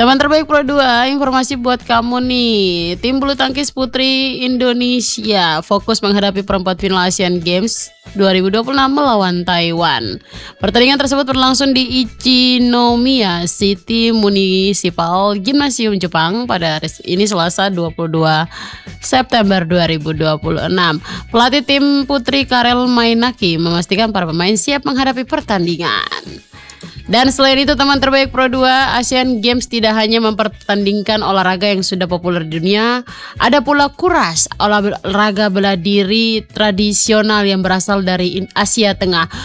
Teman terbaik Pro 2, informasi buat kamu nih. Tim bulu tangkis putri Indonesia fokus menghadapi perempat final Asian Games 2026 melawan Taiwan. Pertandingan tersebut berlangsung di Ichinomiya City Municipal Gymnasium Jepang pada hari ini Selasa 22 September 2026. Pelatih tim putri Karel Mainaki memastikan para pemain siap menghadapi pertandingan. Dan selain itu teman terbaik Pro 2, Asian Games tidak hanya mempertandingkan olahraga yang sudah populer di dunia, ada pula kuras, olahraga bela diri tradisional yang berasal dari Asia Tengah.